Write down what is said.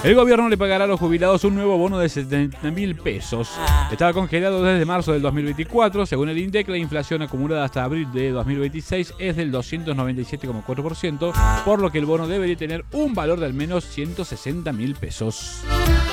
El gobierno le pagará a los jubilados un nuevo bono de 70.000 pesos. Estaba congelado desde marzo del 2024. Según el INDEC, la inflación acumulada hasta abril de 2026 es del 297,4%, por lo que el bono debería tener un valor de al menos 160.000 pesos.